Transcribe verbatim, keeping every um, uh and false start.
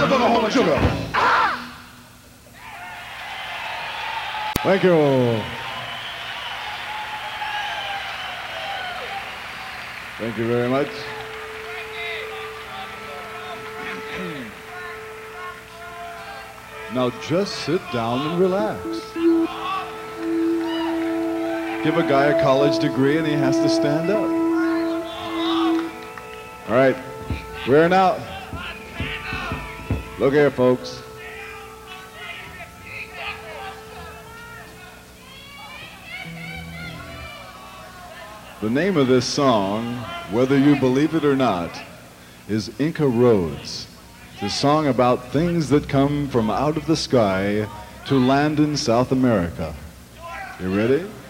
a Oklahoma sugar. Thank you. Thank you very much. Now just sit down and relax. Give a guy a college degree and he has to stand up. All right, wearing out. Look here, folks. The name of this song, whether you believe it or not, is Inca Roads. It's a song about things that come from out of the sky to land in South America. You ready?